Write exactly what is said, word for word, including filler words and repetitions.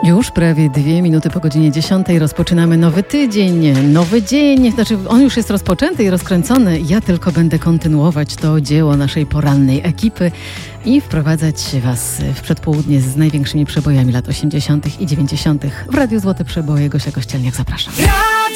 Już prawie dwie minuty po godzinie dziesiątej rozpoczynamy nowy tydzień, nowy dzień. Znaczy on już jest rozpoczęty i rozkręcony. Ja tylko będę kontynuować to dzieło naszej porannej ekipy i wprowadzać Was w przedpołudnie z największymi przebojami lat osiemdziesiątych i dziewięćdziesiątych. W Radiu Złote Przeboje Gosia Kościelniak, zapraszam.